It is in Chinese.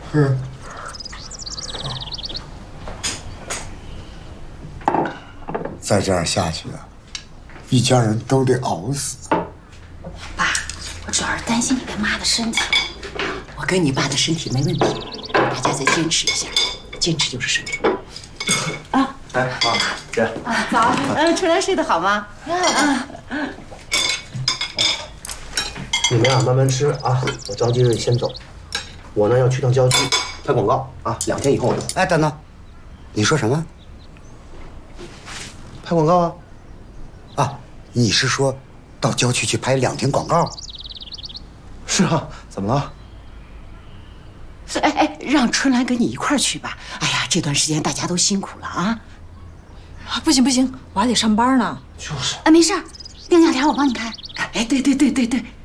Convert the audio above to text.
再这样下去啊，一家人都得熬死。 爸，我主要是担心你跟妈的身体。 我跟你爸的身体没问题，大家再坚持一下，坚持就是胜利。啊！ 哎，妈，姐。 早。春兰睡得好吗？ 你们啊，慢慢吃啊，我着急得先走。我呢要去趟郊区拍广告啊，2天以后我就。 哎，等等，你说什么？ 拍广告啊？ 啊，你是说到郊区去拍2天广告？ 是啊，怎么了？ 哎，让春兰跟你一块儿去吧。哎呀，这段时间大家都辛苦了啊。 不行，我还得上班呢。 就是。 没事儿，定价条我帮你开。 哎，对。